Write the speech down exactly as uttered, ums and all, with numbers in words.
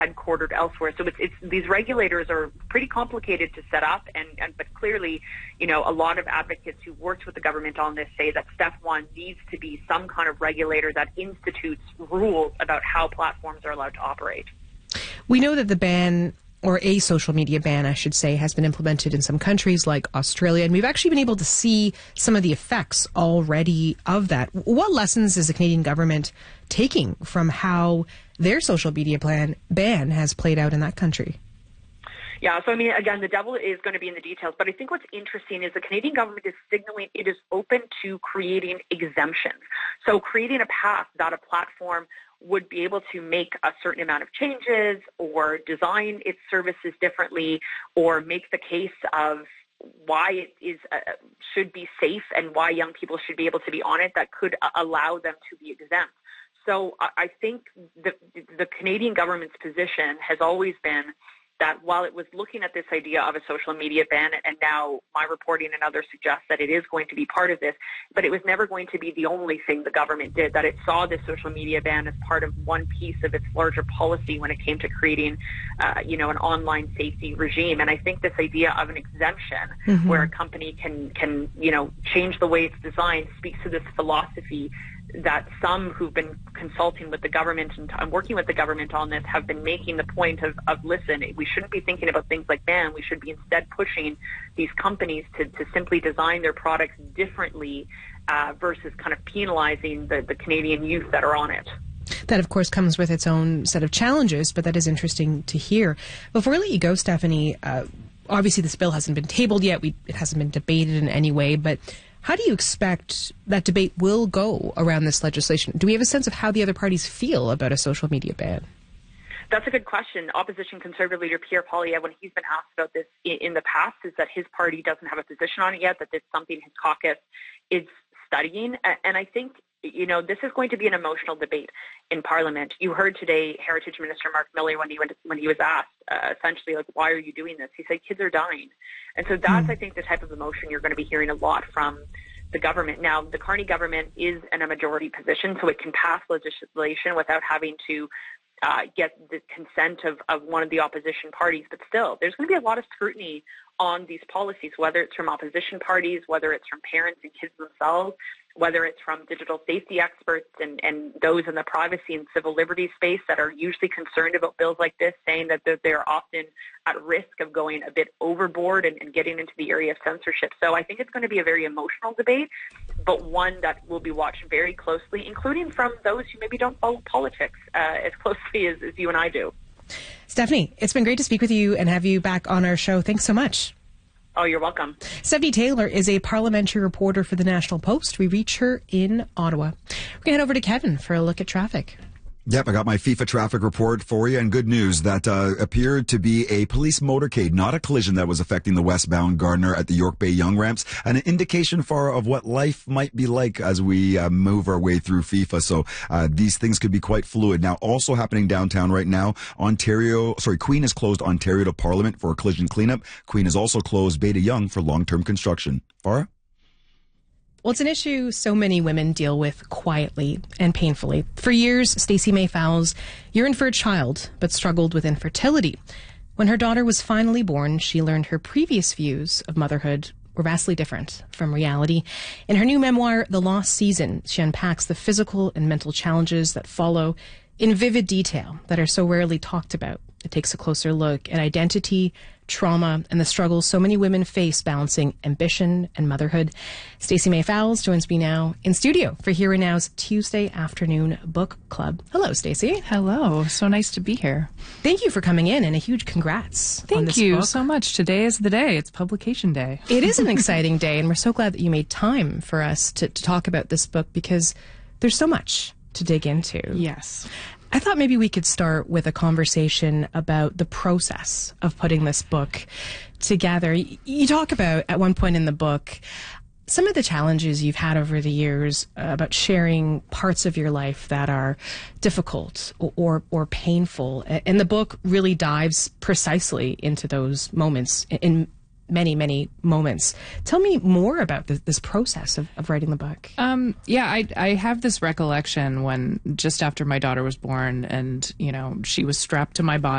headquartered elsewhere. So it's, it's these regulators are pretty complicated to set up, and, and but clearly, you know, a lot of advocates who worked with the government on this say that step one needs to be some kind of regulator that institutes rules about how platforms are allowed to operate. We know that the ban, or a social media ban, I should say, has been implemented in some countries like Australia, and we've actually been able to see some of the effects already of that. What lessons is the Canadian government taking from how their social media plan ban has played out in that country? Yeah, so I mean, again, the devil is going to be in the details, but I think what's interesting is the Canadian government is signaling it is open to creating exemptions. So creating a path that a platform would be able to make a certain amount of changes or design its services differently or make the case of why it is uh, should be safe and why young people should be able to be on it that could uh, allow them to be exempt. So I, I think the, the Canadian government's position has always been that while it was looking at this idea of a social media ban, and now my reporting and others suggest that it is going to be part of this, but it was never going to be the only thing the government did, that it saw this social media ban as part of one piece of its larger policy when it came to creating, uh, you know, an online safety regime. And I think this idea of an exemption mm-hmm. where a company can, can, you know, change the way it's designed speaks to this philosophy that some who've been consulting with the government and, and working with the government on this have been making the point of, of, listen, we shouldn't be thinking about things like ban. We should be instead pushing these companies to, to simply design their products differently uh, versus kind of penalizing the, the Canadian youth that are on it. That, of course, comes with its own set of challenges, but that is interesting to hear. Before I let you go, Stephanie, uh, obviously this bill hasn't been tabled yet. We, it hasn't been debated in any way, but how do you expect that debate will go around this legislation? Do we have a sense of how the other parties feel about a social media ban? That's a good question. Opposition Conservative leader Pierre Poilievre, when he's been asked about this in the past, is that his party doesn't have a position on it yet, that it's something his caucus is studying. And I think, you know, this is going to be an emotional debate in Parliament. You heard today Heritage Minister Mark Miller, when he went, when he was asked, uh, essentially, like, why are you doing this? He said, kids are dying. And so that's, mm. I think, the type of emotion you're going to be hearing a lot from the government. Now, the Carney government is in a majority position, so it can pass legislation without having to uh, get the consent of, of one of the opposition parties. But still, there's going to be a lot of scrutiny on these policies, whether it's from opposition parties, whether it's from parents and kids themselves, whether it's from digital safety experts and, and those in the privacy and civil liberties space that are usually concerned about bills like this, saying that they're, they're often at risk of going a bit overboard and, and getting into the area of censorship. So I think it's going to be a very emotional debate, but one that will be watched very closely, including from those who maybe don't follow politics uh, as closely as, as you and I do. Stephanie, it's been great to speak with you and have you back on our show. Thanks so much. Oh, you're welcome. Stephanie Taylor is a parliamentary reporter for the National Post. We reach her in Ottawa. We're going to head over to Kevin for a look at traffic. Yep, I got my FIFA traffic report for you, and good news that uh, appeared to be a police motorcade, not a collision that was affecting the westbound Gardiner at the York Bay Yonge ramps, and an indication for of what life might be like as we uh, move our way through FIFA. So uh, these things could be quite fluid. Now, also happening downtown right now, Ontario, sorry, Queen has closed Ontario to Parliament for a collision cleanup. Queen has also closed Bay to Yonge for long-term construction. Farah? Well, it's an issue so many women deal with quietly and painfully. For years, Stacey May Fowles yearned for a child, but struggled with infertility. When her daughter was finally born, she learned her previous views of motherhood were vastly different from reality. In her new memoir, The Lost Season, she unpacks the physical and mental challenges that follow in vivid detail that are so rarely talked about. It takes a closer look at identity, trauma, and the struggles so many women face balancing ambition and motherhood. Stacey May Fowles joins me now in studio for Here and Now's Tuesday afternoon book club. Hello, Stacey. Hello. So nice to be here. Thank you for coming in, and a huge congrats. Thank on this you book. so much. Today is the day. It's publication day. It is an exciting day, and we're so glad that you made time for us to, to talk about this book because there's so much to dig into. Yes. I thought maybe we could start with a conversation about the process of putting this book together. You talk about, at one point in the book, some of the challenges you've had over the years uh, about sharing parts of your life that are difficult or, or, or painful. And the book really dives precisely into those moments in many, many moments. Tell me more about this, this process of, of writing the book. Um, yeah, I, I have this recollection when just after my daughter was born and, you know, she was strapped to my body.